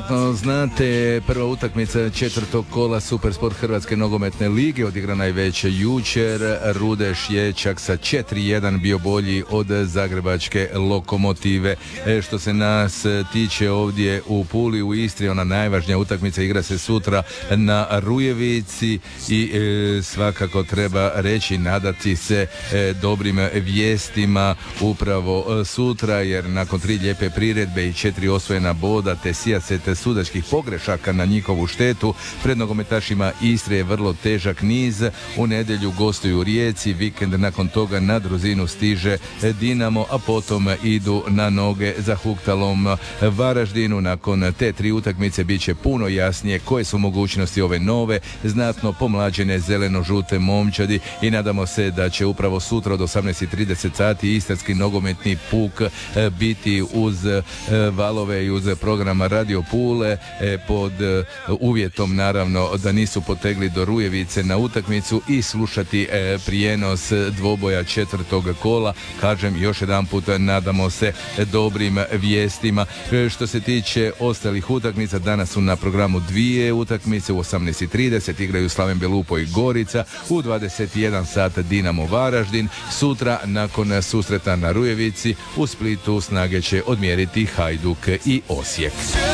vjerojatno znate, prva utakmica četvrtog kola Supersport Hrvatske nogometne lige odigrana je već jučer. Rudeš je čak sa 4-1 bio bolji od zagrebačke Lokomotive. Što se nas tiče ovdje u Puli, u Istri, ona najvažnija utakmica igra se sutra na Rujevici i svakako treba reći, nadati se dobrim vijestima upravo sutra, jer nakon 3 lijepe priredbe i 4 osvojena boda te sijaset sudačkih pogrešaka na njihovu štetu, pred nogometašima Istre je vrlo težak niz. U nedjelju gostuju u Rijeci, vikend nakon toga na Druzinu stiže Dinamo, a potom idu na noge za Huktalom Varaždinu. Nakon te 3 utakmice bit će puno jasnije koje su mogućnosti ove nove, znatno pomlađene zeleno-žute momčadi i nadamo se da će upravo sutra od 18:30 sati istarski nogometni puk biti uz valove i uz program Radio Pule, pod uvjetom naravno da nisu potegli do Rujevice na utakmicu, i slušati prijenos dvoboja četvrtog kola. Kažem još jedanput, nadamo se dobrim vijestima. Što se tiče ostalih utakmica, danas su na programu 2 utakmice. U 18:30 igraju Slaven Belupo i Gorica, u 21 sat Dinamo Varaždin. Sutra nakon susreta na Rujevici u Splitu snage će odmjeriti Hajduk i Osijek.